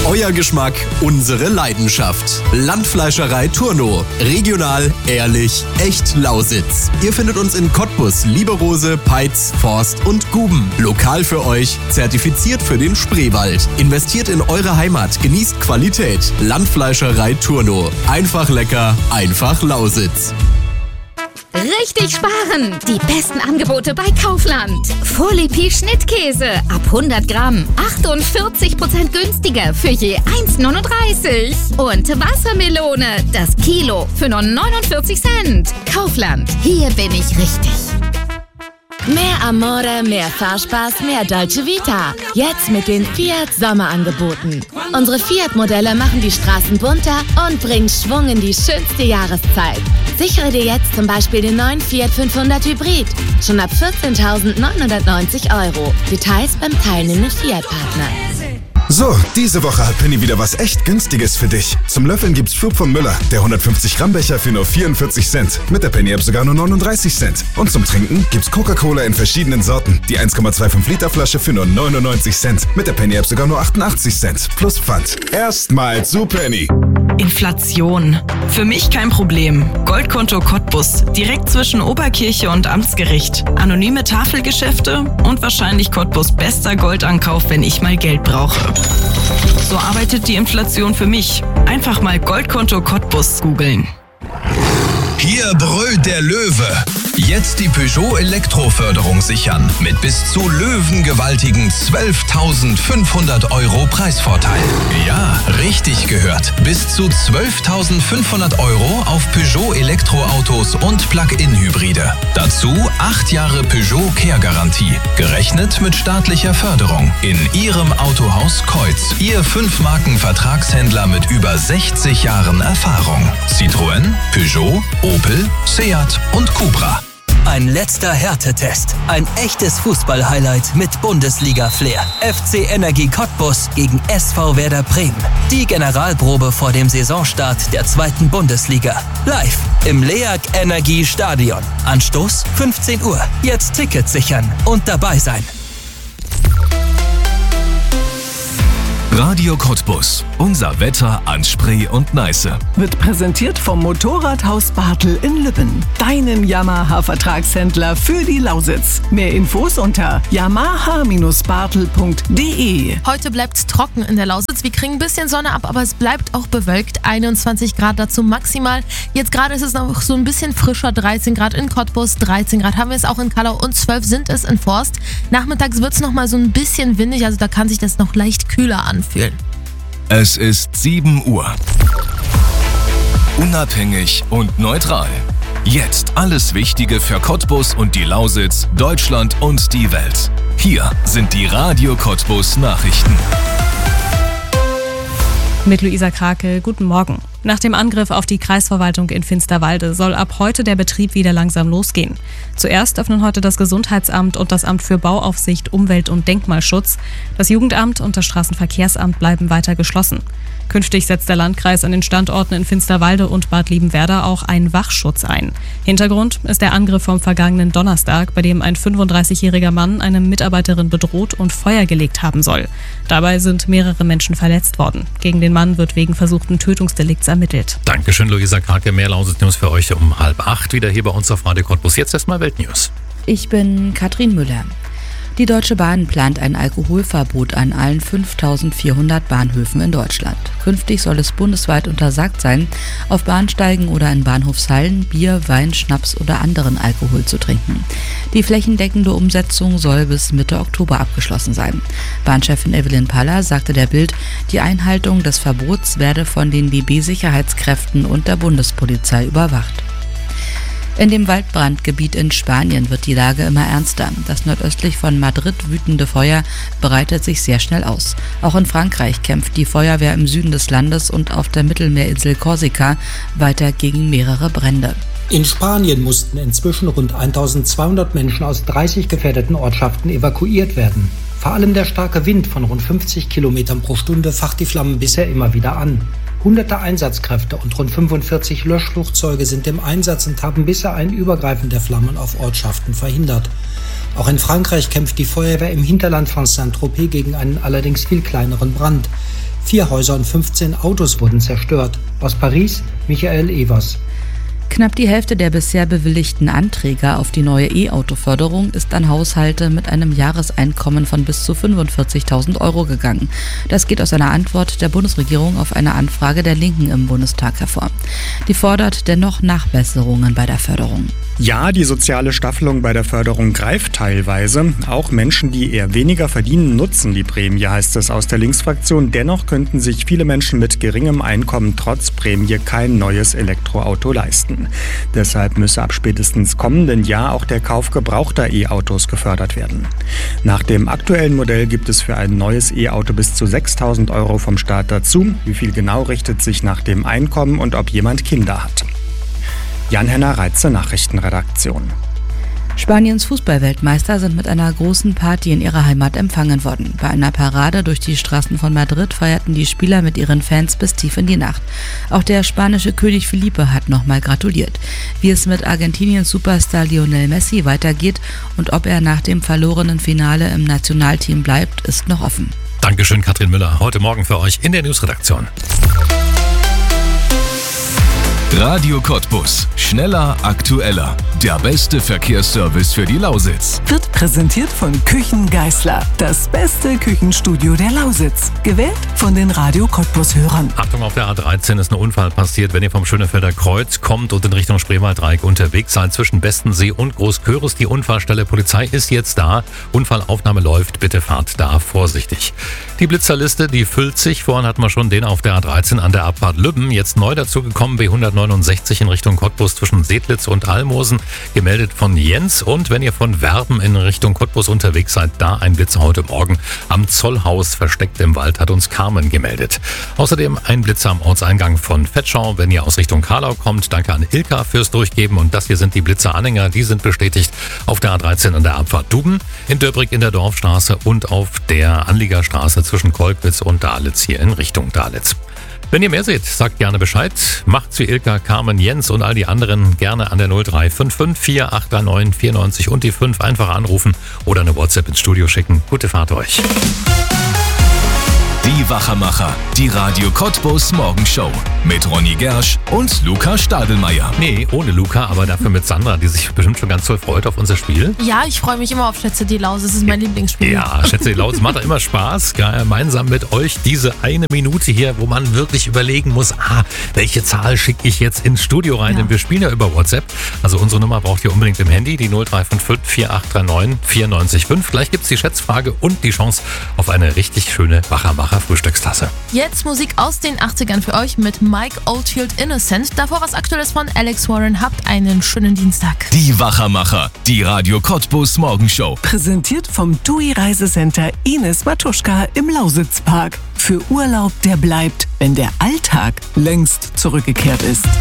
Euer Geschmack, unsere Leidenschaft. Landfleischerei Turno. Regional, ehrlich, echt Lausitz. Ihr findet uns in Cottbus, Lieberose, Peitz, Forst und Guben. Lokal für euch, zertifiziert für den Spreewald. Investiert in eure Heimat, genießt Qualität. Landfleischerei Turno. Einfach lecker, einfach Lausitz. Richtig sparen! Die besten Angebote bei Kaufland. Folipi Schnittkäse ab 100 Gramm. 48% günstiger für je 1,39. Und Wassermelone, das Kilo für nur 49 Cent. Kaufland, hier bin ich richtig. Mehr Amore, mehr Fahrspaß, mehr Dolce Vita. Jetzt mit den Fiat Sommerangeboten. Unsere Fiat-Modelle machen die Straßen bunter und bringen Schwung in die schönste Jahreszeit. Sichere dir jetzt zum Beispiel den neuen Fiat 500 Hybrid. Schon ab 14.990 €. Details beim teilnehmenden Fiat-Partner. So, diese Woche hat Penny wieder was echt Günstiges für dich. Zum Löffeln gibt's Schub von Müller, der 150 Gramm Becher für nur 44 Cent. Mit der Penny-App sogar nur 39 Cent. Und zum Trinken gibt's Coca-Cola in verschiedenen Sorten. Die 1,25 Liter Flasche für nur 99 Cent. Mit der Penny-App sogar nur 88 Cent. Plus Pfand. Erstmal zu Penny. Inflation. Für mich kein Problem. Goldkonto Cottbus. Direkt zwischen Oberkirche und Amtsgericht. Anonyme Tafelgeschäfte und wahrscheinlich Cottbus' bester Goldankauf, wenn ich mal Geld brauche. So arbeitet die Inflation für mich. Einfach mal Goldkonto Cottbus googeln. Hier brüllt der Löwe. Jetzt die Peugeot Elektroförderung sichern. Mit bis zu löwengewaltigen 12.500 € Preisvorteil. Ja, richtig gehört. Bis zu 12.500 € auf Peugeot Elektroautos und Plug-in-Hybride. Dazu 8 Jahre Peugeot Care-Garantie. Gerechnet mit staatlicher Förderung. In Ihrem Autohaus Keutz. Ihr 5-Marken-Vertragshändler mit über 60 Jahren Erfahrung. Citroën, Peugeot, Opel, Seat und Cupra. Ein letzter Härtetest. Ein echtes Fußball-Highlight mit Bundesliga-Flair. FC Energie Cottbus gegen SV Werder Bremen. Die Generalprobe vor dem Saisonstart der 2. Bundesliga. Live im LEAG Energie Stadion. Anstoß 15 Uhr. Jetzt Tickets sichern und dabei sein. Radio Cottbus. Unser Wetter an Spree und Neiße. Wird präsentiert vom Motorradhaus Bartel in Lübben. Deinem Yamaha-Vertragshändler für die Lausitz. Mehr Infos unter yamaha-bartel.de. Heute bleibt es trocken in der Lausitz. Wir kriegen ein bisschen Sonne ab, aber es bleibt auch bewölkt. 21 Grad dazu maximal. Jetzt gerade ist es noch so ein bisschen frischer. 13 Grad in Cottbus, 13 Grad haben wir es auch in Kallau und 12 sind es in Forst. Nachmittags wird es noch mal so ein bisschen windig, also da kann sich das noch leicht kühler anfühlen. Es ist 7 Uhr. Unabhängig und neutral. Jetzt alles Wichtige für Cottbus und die Lausitz, Deutschland und die Welt. Hier sind die Radio Cottbus Nachrichten. Mit Luisa Krake, guten Morgen. Nach dem Angriff auf die Kreisverwaltung in Finsterwalde soll ab heute der Betrieb wieder langsam losgehen. Zuerst öffnen heute das Gesundheitsamt und das Amt für Bauaufsicht, Umwelt- und Denkmalschutz. Das Jugendamt und das Straßenverkehrsamt bleiben weiter geschlossen. Künftig setzt der Landkreis an den Standorten in Finsterwalde und Bad Liebenwerda auch einen Wachschutz ein. Hintergrund ist der Angriff vom vergangenen Donnerstag, bei dem ein 35-jähriger Mann eine Mitarbeiterin bedroht und Feuer gelegt haben soll. Dabei sind mehrere Menschen verletzt worden. Gegen den Mann wird wegen versuchten Tötungsdelikts ermittelt. Dankeschön, Luisa Krake. Mehr Lausitz-News für euch um 7:30 wieder hier bei uns auf Radio Cottbus. Jetzt erstmal Weltnews. Ich bin Katrin Müller. Die Deutsche Bahn plant ein Alkoholverbot an allen 5.400 Bahnhöfen in Deutschland. Künftig soll es bundesweit untersagt sein, auf Bahnsteigen oder in Bahnhofshallen Bier, Wein, Schnaps oder anderen Alkohol zu trinken. Die flächendeckende Umsetzung soll bis Mitte Oktober abgeschlossen sein. Bahnchefin Evelyn Paller sagte der Bild, die Einhaltung des Verbots werde von den DB-Sicherheitskräften und der Bundespolizei überwacht. In dem Waldbrandgebiet in Spanien wird die Lage immer ernster. Das nordöstlich von Madrid wütende Feuer breitet sich sehr schnell aus. Auch in Frankreich kämpft die Feuerwehr im Süden des Landes und auf der Mittelmeerinsel Korsika weiter gegen mehrere Brände. In Spanien mussten inzwischen rund 1.200 Menschen aus 30 gefährdeten Ortschaften evakuiert werden. Vor allem der starke Wind von rund 50 Kilometern pro Stunde facht die Flammen bisher immer wieder an. Hunderte Einsatzkräfte und rund 45 Löschflugzeuge sind im Einsatz und haben bisher ein Übergreifen der Flammen auf Ortschaften verhindert. Auch in Frankreich kämpft die Feuerwehr im Hinterland von Saint-Tropez gegen einen allerdings viel kleineren Brand. 4 Häuser und 15 Autos wurden zerstört. Aus Paris, Michael Evers. Knapp die Hälfte der bisher bewilligten Anträge auf die neue E-Auto-Förderung ist an Haushalte mit einem Jahreseinkommen von bis zu 45.000 Euro gegangen. Das geht aus einer Antwort der Bundesregierung auf eine Anfrage der Linken im Bundestag hervor. Die fordert dennoch Nachbesserungen bei der Förderung. Ja, die soziale Staffelung bei der Förderung greift teilweise. Auch Menschen, die eher weniger verdienen, nutzen die Prämie, heißt es aus der Linksfraktion. Dennoch könnten sich viele Menschen mit geringem Einkommen trotz Prämie kein neues Elektroauto leisten. Deshalb müsse ab spätestens kommenden Jahr auch der Kauf gebrauchter E-Autos gefördert werden. Nach dem aktuellen Modell gibt es für ein neues E-Auto bis zu 6.000 Euro vom Staat dazu. Wie viel genau richtet sich nach dem Einkommen und ob jemand Kinder hat. Jan-Henner Reitze, Nachrichtenredaktion. Spaniens Fußballweltmeister sind mit einer großen Party in ihrer Heimat empfangen worden. Bei einer Parade durch die Straßen von Madrid feierten die Spieler mit ihren Fans bis tief in die Nacht. Auch der spanische König Felipe hat nochmal gratuliert. Wie es mit Argentiniens Superstar Lionel Messi weitergeht und ob er nach dem verlorenen Finale im Nationalteam bleibt, ist noch offen. Dankeschön, Katrin Müller. Heute Morgen für euch in der Newsredaktion. Radio Cottbus. Schneller, aktueller. Der beste Verkehrsservice für die Lausitz. Wird präsentiert von Küchen Geisler. Das beste Küchenstudio der Lausitz. Gewählt von den Radio Cottbus-Hörern. Achtung, auf der A13 ist ein Unfall passiert. Wenn ihr vom Schönefelder Kreuz kommt und in Richtung Spreewalddreieck unterwegs seid, zwischen Bestensee und Großköris, die Unfallstelle. Polizei ist jetzt da. Unfallaufnahme läuft. Bitte fahrt da vorsichtig. Die Blitzerliste, die füllt sich. Vorhin hatten wir schon den auf der A13 an der Abfahrt Lübben. Jetzt neu dazugekommen B169 in Richtung Cottbus zwischen Sedlitz und Almosen. Gemeldet von Jens. Und wenn ihr von Werben in Richtung Cottbus unterwegs seid, da ein Blitzer heute Morgen am Zollhaus versteckt im Wald, hat uns Carmen gemeldet. Außerdem ein Blitzer am Ortseingang von Vetschau, wenn ihr aus Richtung Karlau kommt. Danke an Ilka fürs Durchgeben. Und das hier sind die Blitzeranhänger, die sind bestätigt auf der A13 an der Abfahrt Duben, in Döbrig in der Dorfstraße und auf der Anliegerstraße zwischen Kolkwitz und Dalitz hier in Richtung Dalitz. Wenn ihr mehr seht, sagt gerne Bescheid. Macht's wie Ilka, Carmen, Jens und all die anderen gerne an der 0355 4839 94 und die 5 einfach anrufen oder eine WhatsApp ins Studio schicken. Gute Fahrt euch. Die Wachermacher, die Radio Cottbus Morgenshow mit Ronny Gersch und Luca Stadelmeier. Nee, ohne Luca, aber dafür mit Sandra, die sich bestimmt schon ganz toll freut auf unser Spiel. Ja, ich freue mich immer auf Schätze die Laus. Das ist mein Lieblingsspiel. Ja, Schätze die Laus macht immer Spaß. Gemeinsam mit euch diese eine Minute hier, wo man wirklich überlegen muss, welche Zahl schicke ich jetzt ins Studio rein? Ja. Denn wir spielen ja über WhatsApp. Also unsere Nummer braucht ihr unbedingt im Handy, die 0355 4839 94.5. Gleich gibt's die Schätzfrage und die Chance auf eine richtig schöne Wachermacher Frühstückstasse. Jetzt Musik aus den 80ern für euch mit Mike Oldfield Innocent. Davor was Aktuelles von Alex Warren. Habt einen schönen Dienstag. Die Wachermacher, die Radio Cottbus Morgenshow. Präsentiert vom TUI Reisecenter Ines Matuschka im Lausitzpark. Für Urlaub, der bleibt, wenn der Alltag längst zurückgekehrt ist.